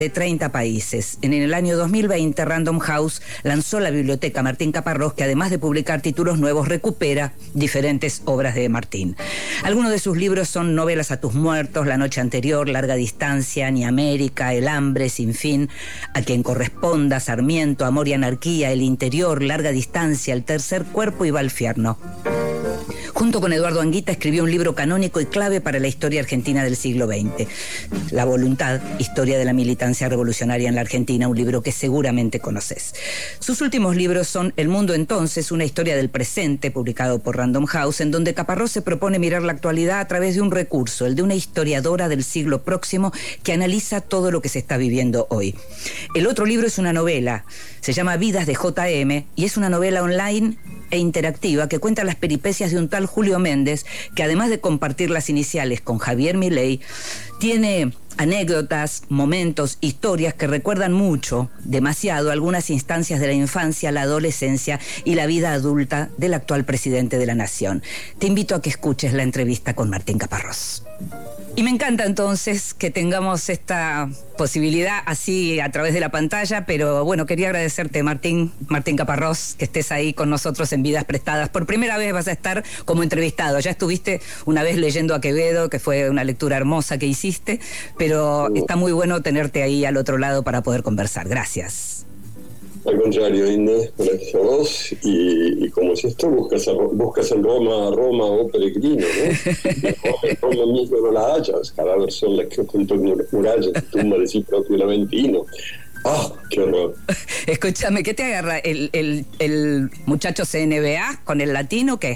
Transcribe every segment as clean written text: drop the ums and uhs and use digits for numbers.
de 30 países. En el año 2020, Random House lanzó la biblioteca Martín Caparrós, que además de publicar títulos nuevos, recupera diferentes obras de Martín. Algunos de sus libros son Novelas a tus muertos, La noche anterior, Larga distancia, Ni América, El hambre, Sin fin, A quien corresponda, Sarmiento, Amor y anarquía, El interior, Larga distancia, El tercer cuerpo y Valfierno. Junto con Eduardo Anguita escribió un libro canónico y clave para la historia argentina del siglo XX, La voluntad, historia de la militancia revolucionaria en la Argentina, un libro que seguramente conoces. Sus últimos libros son El mundo entonces, una historia del presente, publicado por Random House, en donde Caparrós se propone mirar la actualidad a través de un recurso, el de una historiadora del siglo próximo que analiza todo lo que se está viviendo hoy. El otro libro es una novela, se llama Vidas de J.M. y es una novela online e interactiva que cuenta las peripecias de un tal Julio Méndez, que además de compartir las iniciales con Javier Milei, tiene anécdotas, momentos, historias que recuerdan mucho, demasiado, algunas instancias de la infancia, la adolescencia y la vida adulta del actual presidente de la Nación. Te invito a que escuches la entrevista con Martín Caparrós. Y me encanta entonces que tengamos esta posibilidad así a través de la pantalla, pero bueno, quería agradecerte, Martín Caparrós, que estés ahí con nosotros en Vidas Prestadas. Por primera vez vas a estar como entrevistado. Ya estuviste una vez leyendo a Quevedo, que fue una lectura hermosa que hiciste, pero está muy bueno tenerte ahí al otro lado para poder conversar. Gracias. Al contrario, Inés, gracias a vos. Y como es esto, buscas en Roma o peregrino, ¿no? En Roma mismo no la hallas, cadáver son las que junto a murallas, tumba de sí propio el Aventino. ¡Ah, qué horror! Escúchame, ¿qué te agarra? ¿El muchacho CNBA con el latino o qué?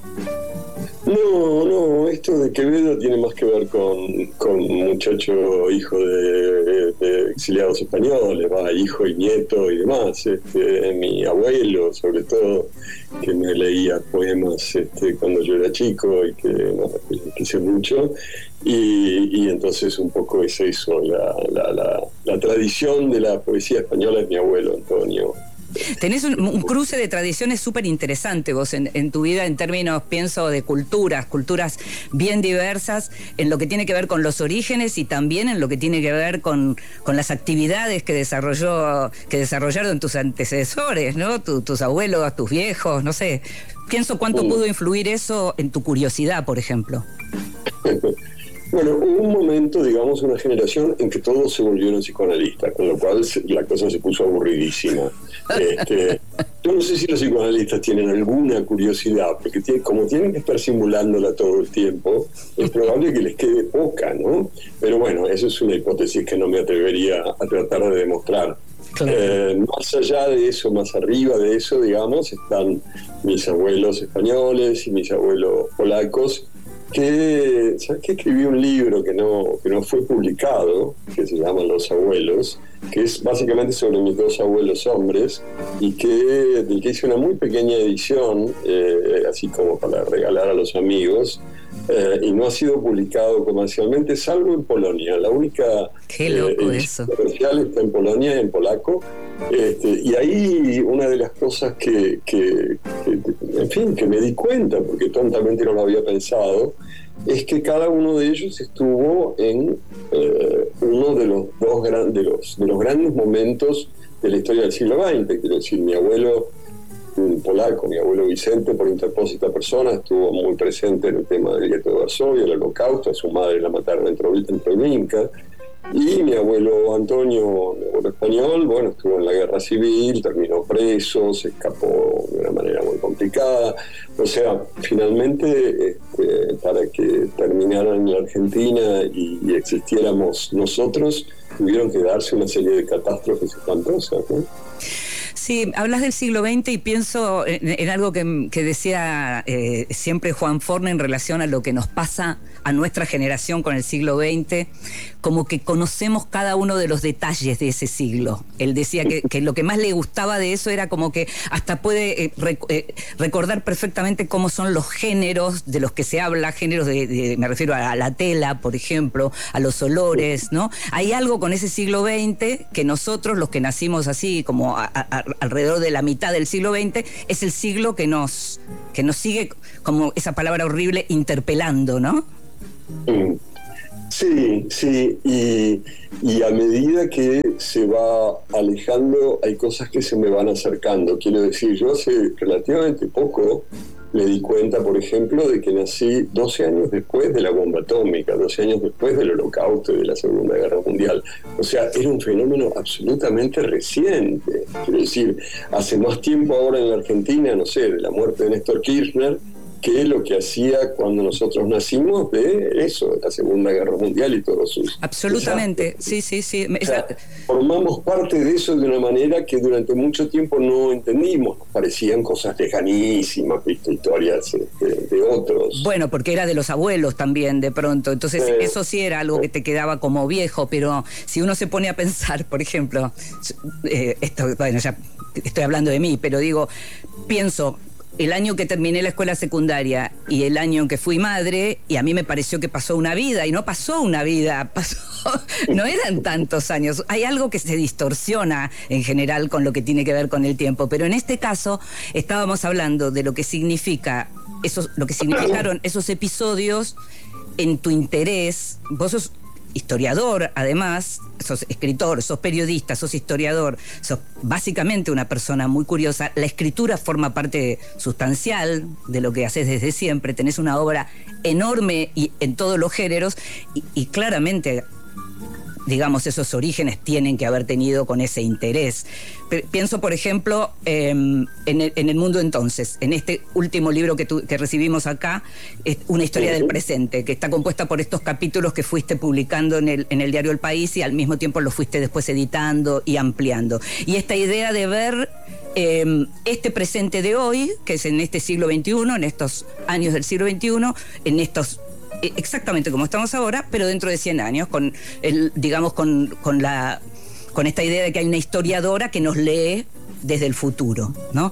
No, esto de Quevedo tiene más que ver con un muchacho hijo de exiliados españoles, hijo y nieto y demás. Mi abuelo, sobre todo, que me leía poemas cuando yo era chico y que quise mucho. Y entonces un poco es eso, la tradición de la poesía española es mi abuelo, Antonio. Tenés un cruce de tradiciones súper interesante vos en tu vida, en términos, pienso, de culturas bien diversas, en lo que tiene que ver con los orígenes y también en lo que tiene que ver con las actividades que desarrollaron tus antecesores, ¿no? Tus abuelos, tus viejos, no sé. Pienso cuánto pudo influir eso en tu curiosidad, por ejemplo. Bueno, hubo un momento, digamos, una generación en que todos se volvieron psicoanalistas, con lo cual la cosa se puso aburridísima. Yo no sé si los psicoanalistas tienen alguna curiosidad, porque como tienen que estar simulándola todo el tiempo, es probable que les quede poca, ¿no? Pero bueno, eso es una hipótesis que no me atrevería a tratar de demostrar. Claro. Más allá de eso, más arriba de eso, digamos, están mis abuelos españoles y mis abuelos polacos, ¿sabes qué? Escribí un libro que no fue publicado, que se llama Los abuelos, que es básicamente sobre mis dos abuelos hombres, y del que hice una muy pequeña edición, así como para regalar a los amigos, y no ha sido publicado comercialmente, salvo en Polonia. La única edición comercial está en Polonia, en polaco. Y ahí una de las cosas que me di cuenta, porque tontamente no lo había pensado, es que cada uno de ellos estuvo en uno de los grandes momentos de la historia del siglo XX. Quiero decir, mi abuelo polaco, mi abuelo Vicente, por interpósita persona, estuvo muy presente en el tema del gueto de Varsovia, el Holocausto. A su madre la mataron en Treblinka. Y mi abuelo Antonio, mi abuelo español, bueno, estuvo en la guerra civil, terminó preso, se escapó de una manera muy complicada. O sea, finalmente, para que terminaran en la Argentina y existiéramos nosotros, tuvieron que darse una serie de catástrofes espantosas, ¿no? Sí, hablas del siglo XX y pienso en algo que decía siempre Juan Forn en relación a lo que nos pasa a nuestra generación con el siglo XX, como que conocemos cada uno de los detalles de ese siglo. Él decía que lo que más le gustaba de eso era como que hasta puede recordar perfectamente cómo son los géneros de los que se habla, géneros me refiero a la tela, por ejemplo, a los olores, ¿no? Hay algo con ese siglo XX que nosotros, los que nacimos así como alrededor de la mitad del siglo XX, es el siglo que nos sigue, como esa palabra horrible, interpelando, ¿no? Sí, sí, y a medida que se va alejando, hay cosas que se me van acercando. Quiero decir, yo hace relativamente poco me di cuenta, por ejemplo, de que nací 12 años después de la bomba atómica, 12 años después del Holocausto y de la Segunda Guerra Mundial. O sea, era un fenómeno absolutamente reciente. Quiero decir, hace más tiempo ahora en la Argentina, no sé, de la muerte de Néstor Kirchner, que lo que hacía cuando nosotros nacimos de eso, de la Segunda Guerra Mundial y todos sus... Absolutamente, sí. O sea, formamos parte de eso de una manera que durante mucho tiempo no entendimos, nos parecían cosas lejanísimas, ¿viste? Historias de otros. Bueno, porque era de los abuelos también de pronto, entonces eso sí era algo que te quedaba como viejo, pero si uno se pone a pensar, por ejemplo, esto, bueno, ya estoy hablando de mí, pero digo, pienso... El año que terminé la escuela secundaria y el año en que fui madre, y a mí me pareció que pasó una vida, y no pasó una vida, no eran tantos años. Hay algo que se distorsiona en general con lo que tiene que ver con el tiempo, pero en este caso estábamos hablando de lo que significa lo que significaron esos episodios en tu interés. Vos sos historiador, además, sos escritor, sos periodista, sos historiador, sos básicamente una persona muy curiosa. La escritura forma parte sustancial de lo que haces desde siempre. Tenés una obra enorme y en todos los géneros y claramente, digamos, esos orígenes tienen que haber tenido con ese interés. Pienso, por ejemplo, en el mundo entonces, en este último libro que recibimos acá, es una historia del presente, que está compuesta por estos capítulos que fuiste publicando en el diario El País y al mismo tiempo los fuiste después editando y ampliando. Y esta idea de ver este presente de hoy, que es en este siglo XXI, en estos años del siglo XXI, en estos exactamente como estamos ahora, pero dentro de 100 años, con esta idea de que hay una historiadora que nos lee desde el futuro, ¿no?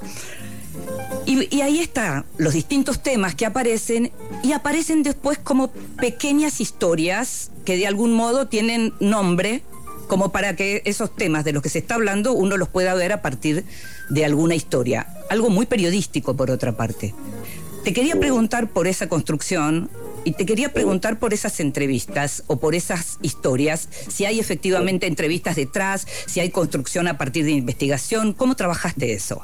Y ahí están los distintos temas que aparecen, y aparecen después como pequeñas historias que de algún modo tienen nombre, como para que esos temas de los que se está hablando uno los pueda ver a partir de alguna historia. Algo muy periodístico, por otra parte. Te quería preguntar por esa construcción y te quería preguntar por esas entrevistas o por esas historias, si hay efectivamente entrevistas detrás, si hay construcción a partir de investigación. ¿Cómo trabajaste eso?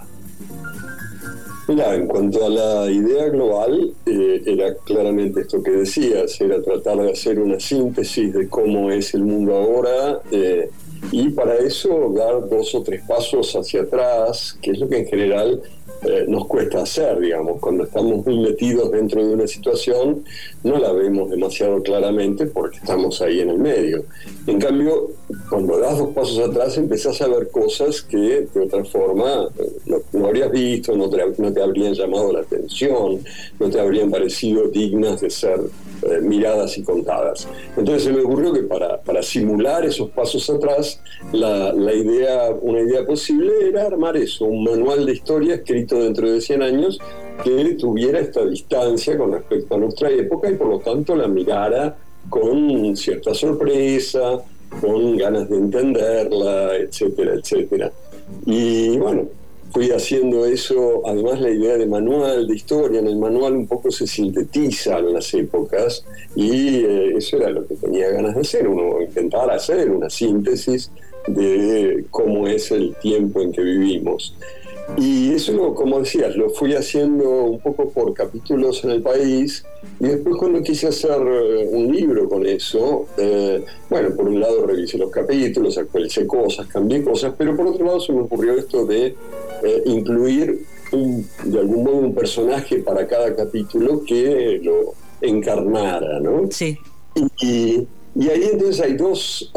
Mira, en cuanto a la idea global, era claramente esto que decías, era tratar de hacer una síntesis de cómo es el mundo ahora, y para eso dar 2 o 3 pasos hacia atrás, que es lo que en general nos cuesta hacer, digamos. Cuando estamos muy metidos dentro de una situación, no la vemos demasiado claramente porque estamos ahí en el medio. En cambio, cuando das 2 pasos atrás, empezás a ver cosas que de otra forma no habrías visto, no te habrían llamado la atención, no te habrían parecido dignas de ser miradas y contadas. Entonces se me ocurrió que para simular esos pasos atrás, una idea posible era armar eso, un manual de historia escrito dentro de 100 años que tuviera esta distancia con respecto a nuestra época y por lo tanto la mirara con cierta sorpresa, con ganas de entenderla, etcétera, etcétera. Y bueno, fui haciendo eso. Además, la idea de manual de historia, en el manual un poco se sintetizan las épocas y eso era lo que tenía ganas de hacer, uno intentar hacer una síntesis de cómo es el tiempo en que vivimos. Y eso, como decías, lo fui haciendo un poco por capítulos en El País, y después cuando quise hacer un libro con eso, bueno, por un lado revisé los capítulos, actualicé cosas, cambié cosas, pero por otro lado se me ocurrió esto de incluir de algún modo un personaje para cada capítulo que lo encarnara, ¿no? Sí. Y ahí entonces hay dos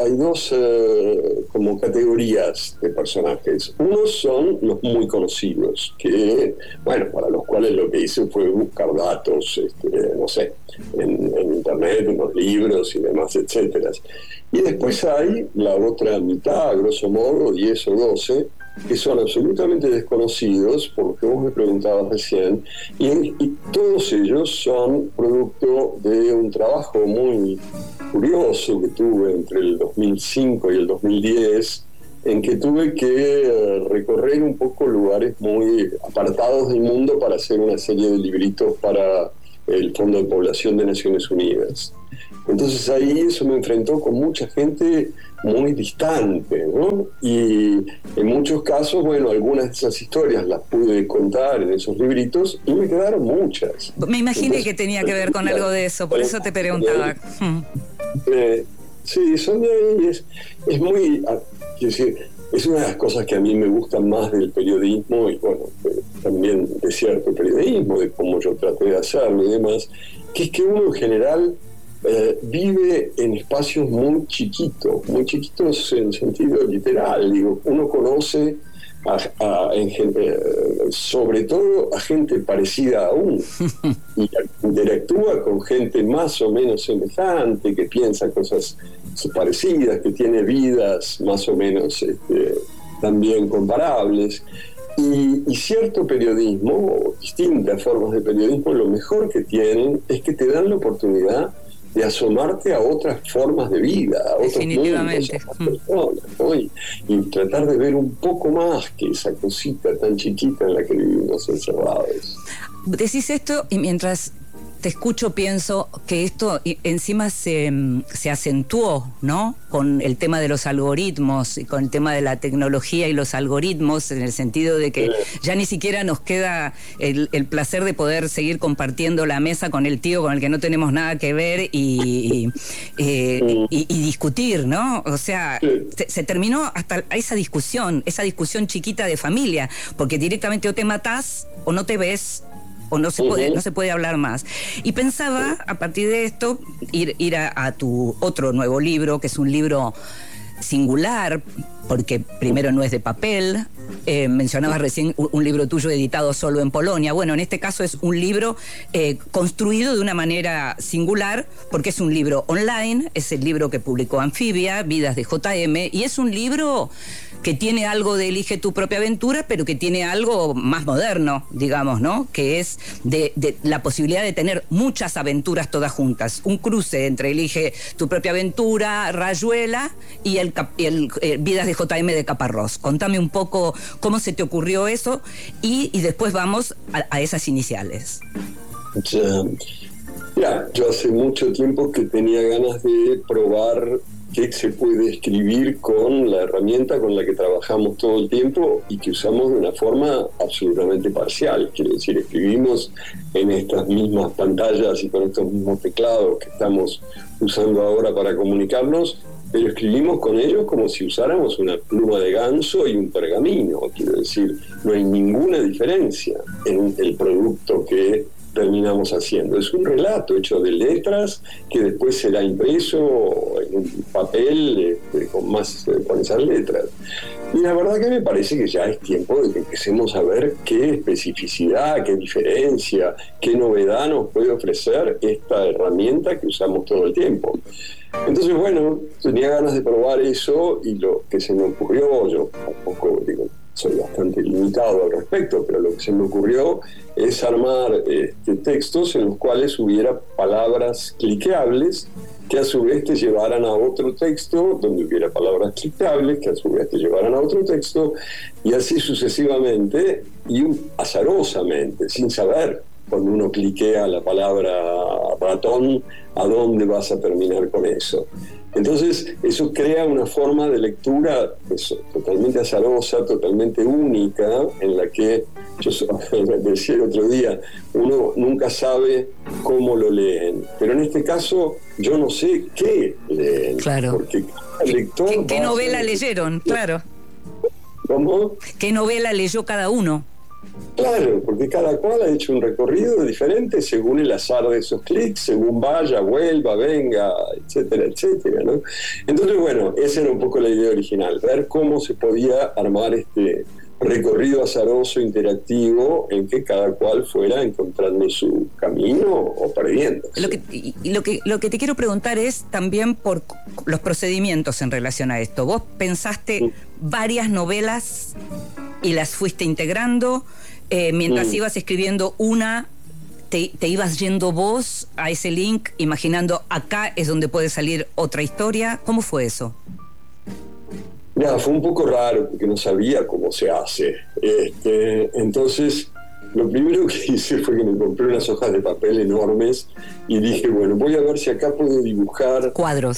como categorías de personajes. Unos son los muy conocidos, que, bueno, para los cuales lo que hice fue buscar datos, no sé, en internet, en los libros y demás, etcétera. Y después hay la otra mitad, a grosso modo, 10 o 12, que son absolutamente desconocidos, por lo que vos me preguntabas recién, y todos ellos son producto de un trabajo muy curioso que tuve entre el 2005 y el 2010, en que tuve que recorrer un poco lugares muy apartados del mundo para hacer una serie de libritos para el Fondo de Población de Naciones Unidas. Entonces ahí eso me enfrentó con mucha gente muy distante, ¿no? Y en muchos casos, bueno, algunas de esas historias las pude contar en esos libritos y me quedaron muchas. Me imaginé entonces, que tenía que ver con algo de eso, por eso te preguntaba. Sí, son de ahí, es muy, quiero decir, es una de las cosas que a mí me gustan más del periodismo y bueno, también de cierto periodismo, de cómo yo traté de hacerlo y demás, que es que uno en general vive en espacios muy chiquitos en sentido literal. Digo, uno conoce sobre todo a gente parecida a uno y interactúa con gente más o menos semejante, que piensa cosas parecidas, que tiene vidas más o menos también comparables. Y cierto periodismo, distintas formas de periodismo, lo mejor que tienen es que te dan la oportunidad de asomarte a otras formas de vida, a otros mundos, a otras personas, ¿no? Y tratar de ver un poco más que esa cosita tan chiquita en la que vivimos encerrados. Decís esto y mientras te escucho pienso que esto encima se acentuó, ¿no? Con el tema de los algoritmos y con el tema de la tecnología y los algoritmos, en el sentido de que ya ni siquiera nos queda el placer de poder seguir compartiendo la mesa con el tío con el que no tenemos nada que ver y discutir, ¿no? O sea, se terminó hasta esa discusión chiquita de familia, porque directamente o te matás o no te ves, o no se puede hablar más. Y pensaba, a partir de esto, ir a tu otro nuevo libro, que es un libro singular, porque primero no es de papel. Mencionabas recién un libro tuyo editado solo en Polonia. Bueno, en este caso es un libro construido de una manera singular, porque es un libro online, es el libro que publicó Anfibia, Vidas de J.M., y es un libro que tiene algo de Elige tu propia aventura, pero que tiene algo más moderno, digamos, ¿no? Que es de la posibilidad de tener muchas aventuras todas juntas. Un cruce entre Elige tu propia aventura, Rayuela y el Vidas de J.M. de Caparrós. Contame un poco cómo se te ocurrió eso y después vamos a esas iniciales. Ya, yo hace mucho tiempo que tenía ganas de probar qué se puede escribir con la herramienta con la que trabajamos todo el tiempo y que usamos de una forma absolutamente parcial. Quiere decir, escribimos en estas mismas pantallas y con estos mismos teclados que estamos usando ahora para comunicarnos, pero escribimos con ellos como si usáramos una pluma de ganso y un pergamino. Quiero decir, no hay ninguna diferencia en el producto que terminamos haciendo. Es un relato hecho de letras que después será impreso en un papel con esas letras. Y la verdad que me parece que ya es tiempo de que empecemos a ver qué especificidad, qué diferencia, qué novedad nos puede ofrecer esta herramienta que usamos todo el tiempo. Entonces, bueno, tenía ganas de probar eso y lo que se me ocurrió, yo tampoco soy bastante limitado al respecto, pero lo que se me ocurrió es armar textos en los cuales hubiera palabras cliqueables que a su vez te llevaran a otro texto, donde hubiera palabras cliqueables que a su vez te llevaran a otro texto, y así sucesivamente y azarosamente, sin saber cuando uno cliquea la palabra ratón, a dónde vas a terminar con eso. Entonces, eso crea una forma de lectura totalmente azarosa, totalmente única, en la que, yo decía el otro día, uno nunca sabe cómo lo leen. Pero en este caso, yo no sé qué leen. Claro. Porque cada lector... ¿Qué novela leyeron? Claro. ¿Cómo? ¿Qué novela leyó cada uno? Claro, porque cada cual ha hecho un recorrido diferente según el azar de esos clics, según vaya, vuelva, venga, etcétera, etcétera, ¿no? Entonces, bueno, esa era un poco la idea original, ver cómo se podía armar este recorrido azaroso, interactivo, en que cada cual fuera encontrando su camino o perdiendo. Lo que te quiero preguntar es también por los procedimientos en relación a esto. ¿Vos pensaste varias novelas y las fuiste integrando? Mientras ibas escribiendo una, te ibas yendo vos a ese link, imaginando acá es donde puede salir otra historia. ¿Cómo fue eso? Fue un poco raro porque no sabía cómo se hace. Entonces, lo primero que hice fue que me compré unas hojas de papel enormes y dije, bueno, voy a ver si acá puedo dibujar cuadros.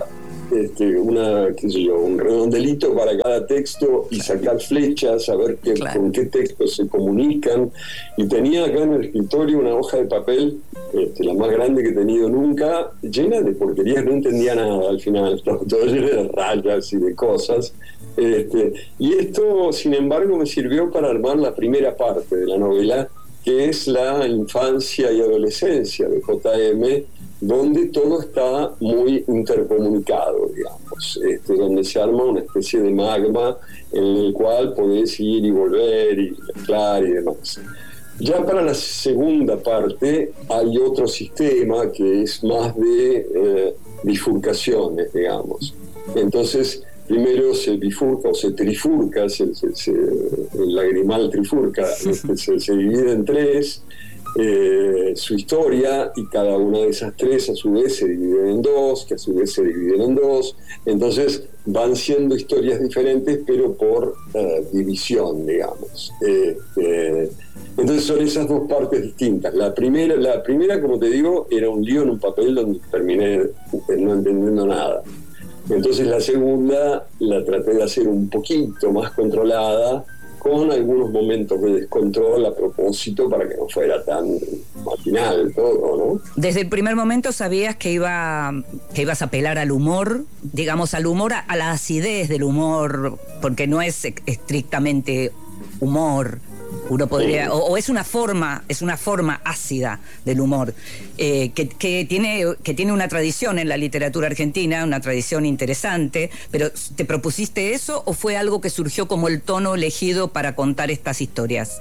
Un redondelito para cada texto y sacar flechas, a ver con qué textos se comunican. Y tenía acá en el escritorio una hoja de papel, la más grande que he tenido nunca, llena de porquerías, no entendía nada al final, todo lleno de rayas y de cosas. Y esto, sin embargo, me sirvió para armar la primera parte de la novela, que es la infancia y adolescencia de J.M., donde todo está muy intercomunicado, digamos, donde se arma una especie de magma en el cual podés ir y volver y mezclar y demás. Ya para la segunda parte hay otro sistema que es más de bifurcaciones, digamos. Entonces, primero se bifurca o se trifurca, el lagrimal trifurca, se divide en tres, su historia, y cada una de esas tres a su vez se dividen en dos, que a su vez se dividen en dos. Entonces van siendo historias diferentes, pero por división, digamos. Entonces son esas dos partes distintas. La primera, como te digo, era un lío en un papel donde terminé no entendiendo nada. Entonces la segunda la traté de hacer un poquito más controlada, con algunos momentos de descontrol a propósito para que no fuera tan maquinal todo, ¿no? Desde el primer momento sabías que ibas a apelar al humor, digamos, al humor, a la acidez del humor, porque no es estrictamente humor. Uno podría, o es una forma ácida del humor, que tiene una tradición en la literatura argentina, una tradición interesante. Pero ¿te propusiste eso o fue algo que surgió como el tono elegido para contar estas historias?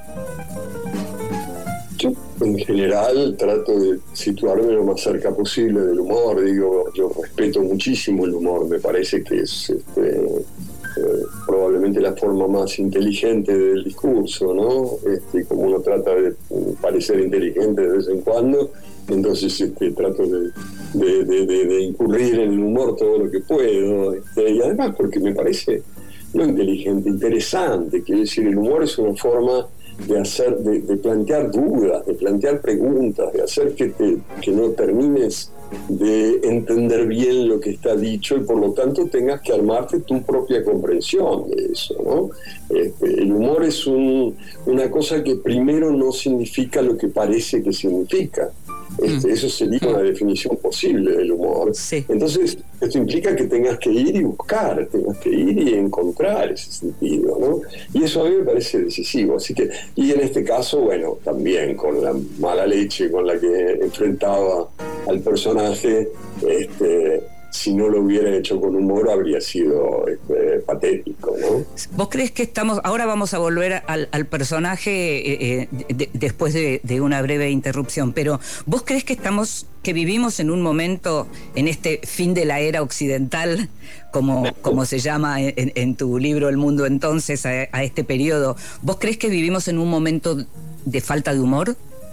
Yo en general trato de situarme lo más cerca posible del humor. Digo, yo respeto muchísimo el humor, me parece que es probablemente la forma más inteligente del discurso, ¿no? Como uno trata de parecer inteligente de vez en cuando, entonces trato de incurrir en el humor todo lo que puedo, y además porque me parece no inteligente, interesante. Quiero decir, el humor es una forma de plantear dudas, de plantear preguntas, de hacer que no termines de entender bien lo que está dicho y por lo tanto tengas que armarte tu propia comprensión de eso, ¿no? El humor es una cosa que primero no significa lo que parece que significa. Eso sería una definición posible del humor. Sí. Entonces, esto implica que tengas que ir y buscar, tengas que ir y encontrar ese sentido, ¿no? Y eso a mí me parece decisivo. Así que, y en este caso, bueno, también con la mala leche con la que enfrentaba al personaje, si no lo hubiera hecho con humor habría sido patético, ¿no? ¿Vos crees que ahora vamos a volver al personaje después de una breve interrupción, pero ¿vos crees que vivimos en un momento, en este fin de la era occidental, como se llama en tu libro El Mundo Entonces, a este periodo? ¿Vos crees que vivimos en un momento de falta de humor?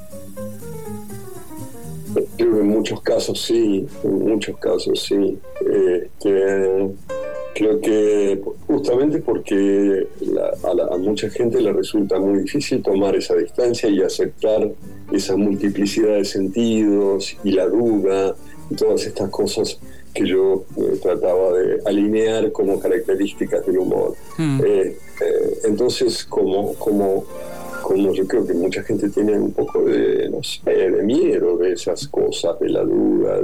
Creo que en muchos casos sí. Creo que justamente porque a mucha gente le resulta muy difícil tomar esa distancia y aceptar esa multiplicidad de sentidos y la duda y todas estas cosas que yo trataba de alinear como características del humor. Entonces, como yo creo que mucha gente tiene un poco de, no sé, de miedo de esas cosas, de la duda,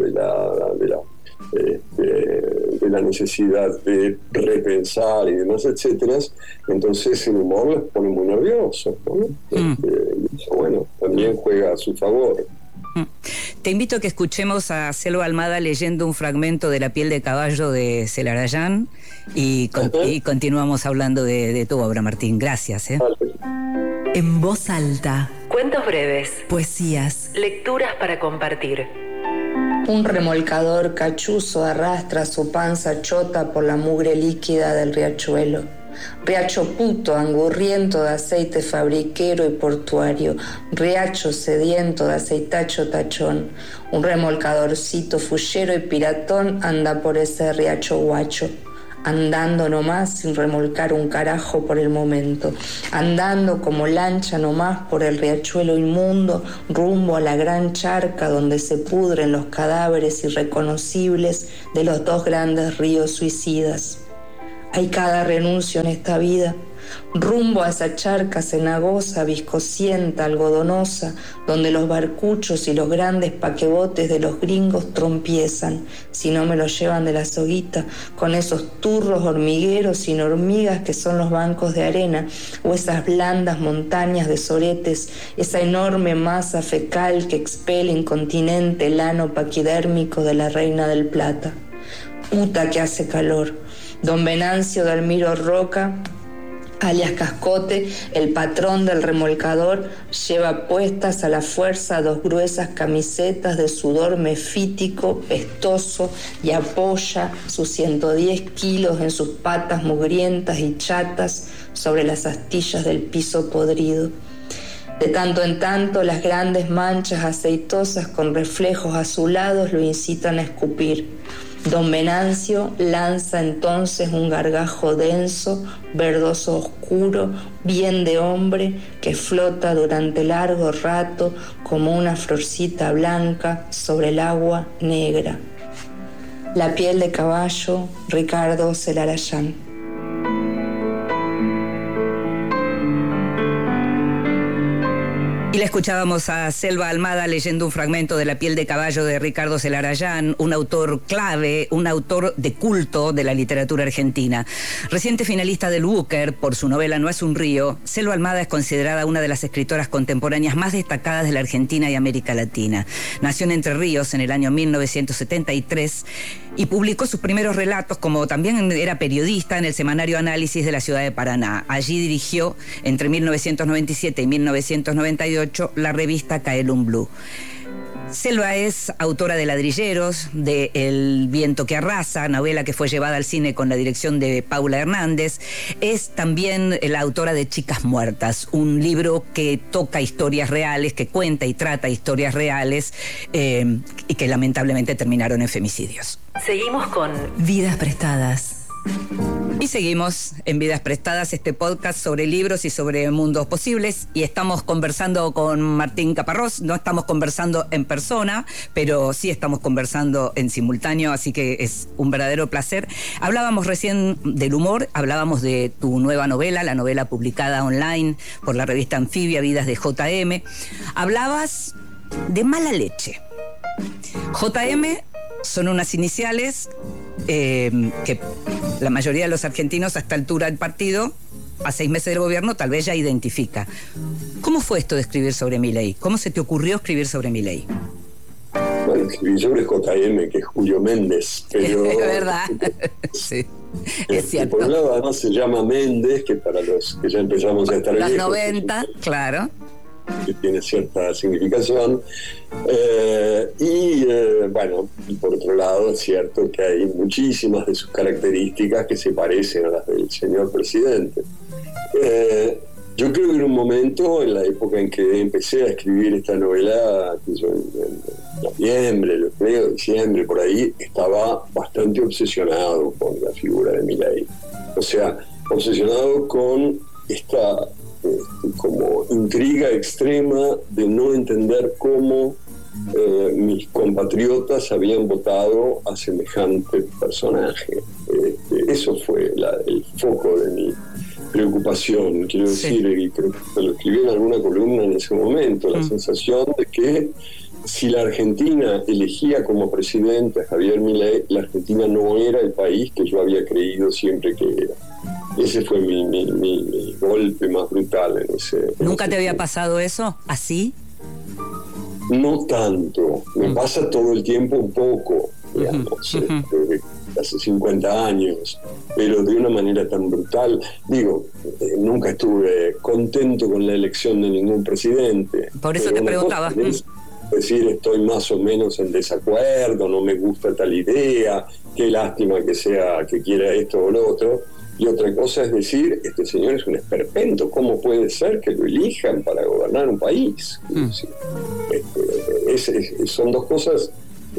de la necesidad de repensar y demás, etcétera. Entonces el humor les pone muy nerviosos, ¿no? Y eso, bueno, también juega a su favor. Te invito a que escuchemos a Selva Almada leyendo un fragmento de La piel de caballo de Celarayán y continuamos hablando de tu obra, Martín. Gracias. Vale. En voz alta. Cuentos breves. Poesías. Lecturas para compartir. Un remolcador cachuzo arrastra su panza chota por la mugre líquida del riachuelo. Riacho puto, angurriento de aceite fabriquero y portuario. Riacho sediento de aceitacho tachón. Un remolcadorcito fullero y piratón anda por ese riacho guacho. andando nomás sin remolcar un carajo por el momento, andando como lancha nomás por el riachuelo inmundo, rumbo a la gran charca donde se pudren los cadáveres irreconocibles de los dos grandes ríos suicidas. Hay cada renuncio en esta vida, rumbo a esa charca cenagosa, viscosienta, algodonosa, donde los barcuchos y los grandes paquebotes de los gringos trompiezan, si no me los llevan de la soguita, con esos turros hormigueros sin hormigas que son los bancos de arena, o esas blandas montañas de soretes, esa enorme masa fecal que expele incontinente el ano paquidérmico de la Reina del Plata. Puta que hace calor. Don Venancio Dalmiro Roca, alias Cascote, el patrón del remolcador, lleva puestas a la fuerza 2 gruesas camisetas de sudor mefítico, pestoso, y apoya sus 110 kilos en sus patas mugrientas y chatas sobre las astillas del piso podrido. De tanto en tanto, las grandes manchas aceitosas con reflejos azulados lo incitan a escupir. Don Venancio lanza entonces un gargajo denso, verdoso oscuro, bien de hombre, que flota durante largo rato como una florcita blanca sobre el agua negra. La piel de caballo, Ricardo Celarayán. Y la escuchábamos a Selva Almada leyendo un fragmento de La piel de caballo de Ricardo Celarayán, un autor clave, un autor de culto de la literatura argentina. Reciente finalista del Booker por su novela No es un río, Selva Almada es considerada una de las escritoras contemporáneas más destacadas de la Argentina y América Latina. Nació en Entre Ríos en el año 1973 y publicó sus primeros relatos, como también era periodista, en el semanario Análisis de la ciudad de Paraná. Allí dirigió entre 1997 y 1998 la revista Caelum Blue. Selva es autora de Ladrilleros, de El viento que arrasa, novela que fue llevada al cine con la dirección de Paula Hernández. Es también la autora de Chicas Muertas, un libro que toca historias reales, que cuenta y trata historias reales y que lamentablemente terminaron en femicidios. Seguimos con Vidas prestadas. Y seguimos en Vidas Prestadas, este podcast sobre libros y sobre mundos posibles, y estamos conversando con Martín Caparrós. No estamos conversando en persona, pero sí estamos conversando en simultáneo, así que es un verdadero placer. Hablábamos recién del humor, hablábamos de tu nueva novela, la novela publicada online por la revista Anfibia, Vidas de JM. Hablabas de mala leche. JM son unas iniciales que la mayoría de los argentinos a esta altura del partido, a 6 meses del gobierno, tal vez ya identifica. ¿Cómo fue esto de escribir sobre Milei? ¿Cómo se te ocurrió escribir sobre Milei? Bueno, escribí sobre JM, que es Julio Méndez, pero... Es verdad, sí, es cierto. Por un lado, además se llama Méndez, que para los que ya empezamos a estar los viejos... Los 90, claro. Que tiene cierta significación. Bueno, por otro lado, es cierto que hay muchísimas de sus características que se parecen a las del señor presidente. Yo creo que en un momento, en la época en que empecé a escribir esta novela, en noviembre, creo, diciembre, por ahí, estaba bastante obsesionado con la figura de Milei. O sea, obsesionado con esta como intriga extrema de no entender cómo mis compatriotas habían votado a semejante personaje. Eso fue el foco de mi preocupación, quiero decir, y creo que lo escribí en alguna columna en ese momento, la sensación de que si la Argentina elegía como presidente a Javier Milei, la Argentina no era el país que yo había creído siempre que era. Ese fue mi golpe más brutal en ese... ¿Nunca te había pasado eso así? No tanto, me pasa todo el tiempo un poco, digamos, desde hace 50 años, pero de una manera tan brutal. Digo, nunca estuve contento con la elección de ningún presidente. Por eso te preguntaba. Es decir, estoy más o menos en desacuerdo, no me gusta tal idea, qué lástima que sea, que quiera esto o lo otro. Y otra cosa es decir, este señor es un esperpento, ¿cómo puede ser que lo elijan para gobernar un país? Son dos cosas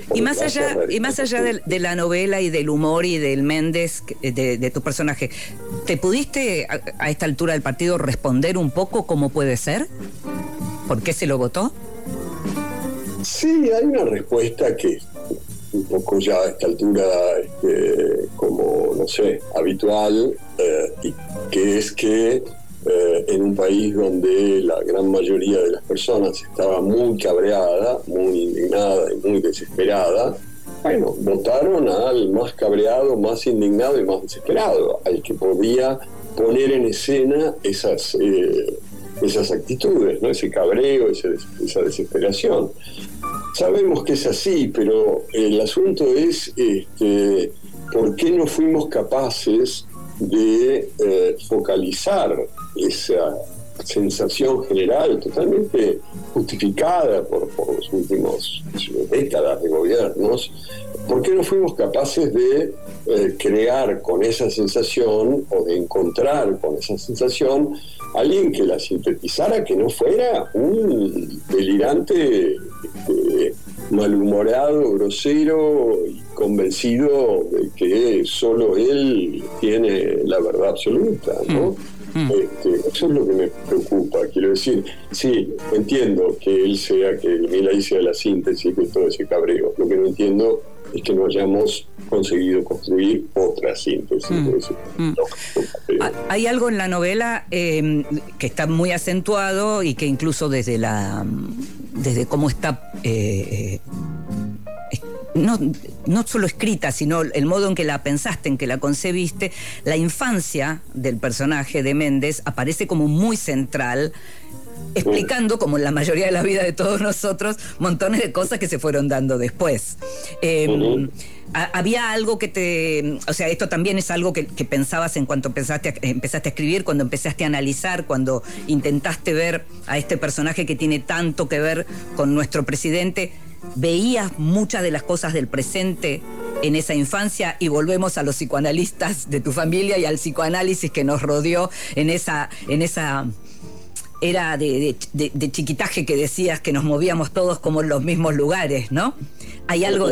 Y más allá de la novela y del humor y del Méndez, de tu personaje, ¿te pudiste a esta altura del partido responder un poco cómo puede ser? ¿Por qué se lo votó? Sí, hay una respuesta que un poco ya a esta altura como, no sé, habitual, y que es que en un país donde la gran mayoría de las personas estaba muy cabreada, muy indignada y muy desesperada, bueno, votaron al más cabreado, más indignado y más desesperado, al que podía poner en escena esas actitudes, ¿no? Ese cabreo, esa desesperación. Sabemos que es así, pero el asunto es ¿por qué no fuimos capaces de focalizar esa sensación general totalmente justificada por los últimos décadas de gobiernos? ¿Por qué no fuimos capaces de crear con esa sensación o de encontrar con esa sensación alguien que la sintetizara, que no fuera un delirante malhumorado, grosero y convencido de que solo él tiene la verdad absoluta, ¿no? Eso es lo que me preocupa. Quiero decir, sí, entiendo que él Milei sea la síntesis de todo ese cabreo. Lo que no entiendo es que no hayamos conseguido construir otra síntesis. Hay algo en la novela que está muy acentuado y que incluso desde cómo está no solo escrita, sino el modo en que la pensaste, en que la concebiste, la infancia del personaje de Méndez aparece como muy central, explicando, como en la mayoría de la vida de todos nosotros, montones de cosas que se fueron dando después. Había algo que o sea, esto también es algo que pensabas en cuanto empezaste a escribir, cuando empezaste a analizar, cuando intentaste ver a este personaje que tiene tanto que ver con nuestro presidente. ¿Veías muchas de las cosas del presente en esa infancia? Y volvemos a los psicoanalistas de tu familia y al psicoanálisis que nos rodeó en esa era de chiquitaje que decías que nos movíamos todos como en los mismos lugares, ¿no? Hay algo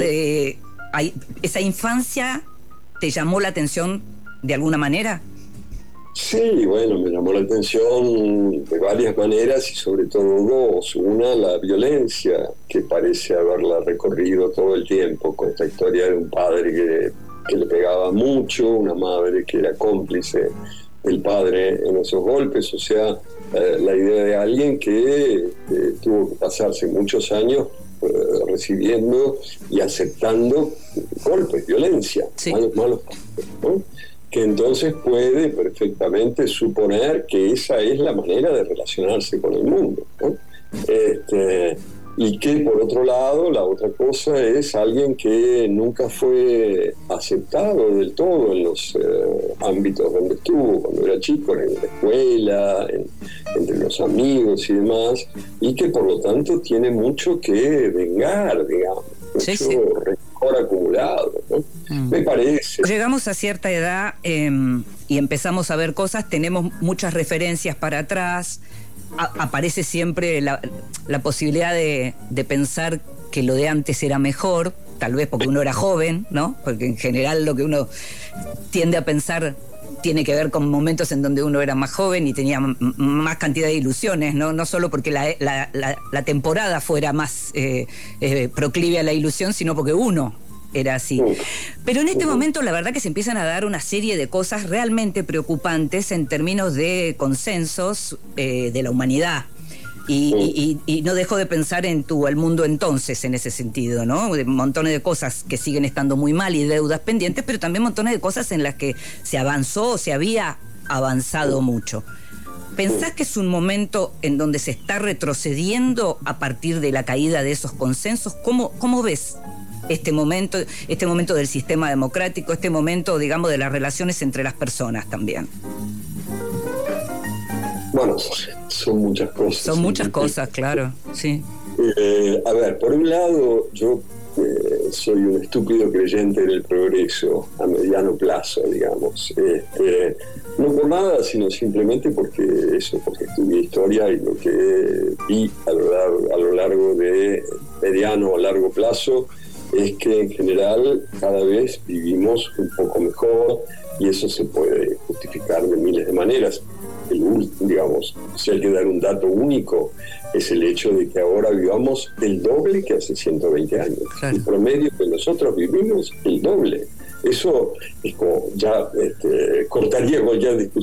¿esa infancia te llamó la atención de alguna manera? Sí, bueno, me llamó la atención de varias maneras y sobre todo dos. Una, la violencia, que parece haberla recorrido todo el tiempo, con esta historia de un padre que le pegaba mucho, una madre que era cómplice del padre en esos golpes. O sea, la idea de alguien que tuvo que pasarse muchos años recibiendo y aceptando golpes, violencia, sí, malos, ¿no? Que entonces puede perfectamente suponer que esa es la manera de relacionarse con el mundo, ¿no? Y que por otro lado, la otra cosa es alguien que nunca fue aceptado del todo en los ámbitos donde estuvo cuando era chico, en la escuela, entre los amigos y demás, y que por lo tanto tiene mucho que vengar, digamos, mucho rencor acumulado, ¿no? Me parece. Llegamos a cierta edad y empezamos a ver cosas, tenemos muchas referencias para atrás, aparece siempre la posibilidad de pensar que lo de antes era mejor, tal vez porque uno era joven, ¿no? Porque en general lo que uno tiende a pensar tiene que ver con momentos en donde uno era más joven y tenía más cantidad de ilusiones, no solo porque la temporada fuera más proclive a la ilusión, sino porque uno era así. Pero en este momento la verdad que se empiezan a dar una serie de cosas realmente preocupantes en términos de consensos de la humanidad. Y no dejo de pensar en el mundo entonces en ese sentido, ¿no? Montones de cosas que siguen estando muy mal y deudas pendientes, pero también montones de cosas en las que se avanzó o se había avanzado mucho. ¿Pensás que es un momento en donde se está retrocediendo a partir de la caída de esos consensos? ¿Cómo ves este momento del sistema democrático, este momento, digamos, de las relaciones entre las personas también? Bueno, son muchas cosas. Son muchas cosas, claro, sí. A ver, por un lado, yo soy un estúpido creyente en el progreso a mediano plazo, digamos. No por nada, sino simplemente porque estudié historia y lo que vi a lo largo de mediano o largo plazo es que en general cada vez vivimos un poco mejor, y eso se puede justificar de miles de maneras. Digamos, si hay que dar un dato único, es el hecho de que ahora vivamos el doble que hace 120 años. Claro. El promedio que nosotros vivimos, el doble. Eso es como ya cortaría cualquier discusión.